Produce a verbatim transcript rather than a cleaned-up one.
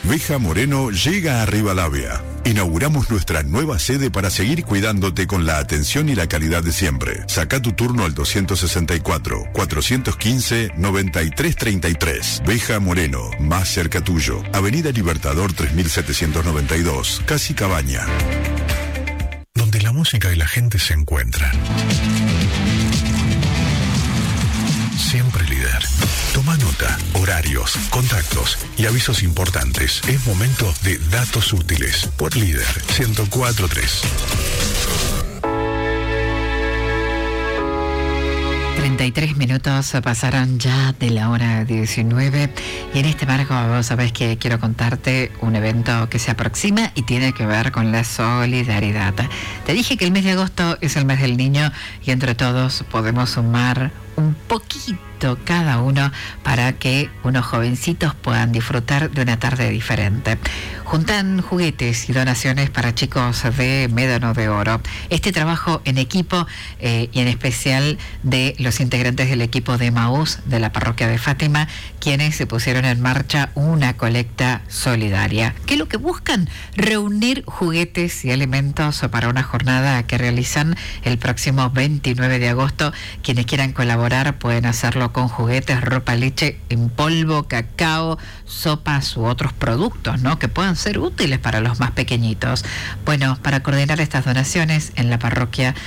Veja Moreno llega a Rivadavia. Inauguramos nuestra nueva sede para seguir cuidándote con la atención y la calidad de siempre. Saca tu turno al doscientos sesenta y cuatro, cuatrocientos quince, noventa y tres treinta y tres. Veja Moreno, más cerca tuyo. Avenida Libertador tres mil setecientos noventa y dos, Casi Cabaña. Donde la música y la gente se encuentran. Siempre líder. Toma nota, horarios, contactos y avisos importantes. Es momento de datos útiles por Líder ciento cuatro punto tres. treinta y tres minutos pasaron ya de la hora diecinueve y en este marco vos sabés que quiero contarte un evento que se aproxima y tiene que ver con la solidaridad. Te dije que el mes de agosto es el mes del niño y entre todos podemos sumar un poquito cada uno para que unos jovencitos puedan disfrutar de una tarde diferente. Juntan juguetes y donaciones para chicos de Médano de Oro. Este trabajo en equipo eh, y en especial de los integrantes del equipo de Emaús de la parroquia de Fátima, quienes se pusieron en marcha una colecta solidaria. ¿Qué es lo que buscan? Reunir juguetes y alimentos para una jornada que realizan el próximo veintinueve de agosto. Quienes quieran colaborar pueden hacerlo con juguetes, ropa, leche en polvo, cacao, sopas u otros productos, ¿no?, que puedan ser útiles para los más pequeñitos. Bueno, para coordinar estas donaciones en la parroquia